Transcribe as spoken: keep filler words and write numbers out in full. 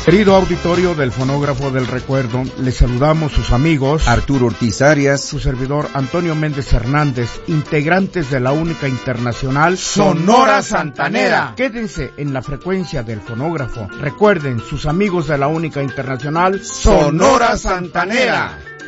Querido auditorio del Fonógrafo del Recuerdo, les saludamos sus amigos Arturo Ortiz Arias, su servidor Antonio Méndez Hernández, integrantes de la única internacional Sonora Santanera. Quédense en la frecuencia del fonógrafo. Recuerden, sus amigos de la única internacional Sonora Santanera.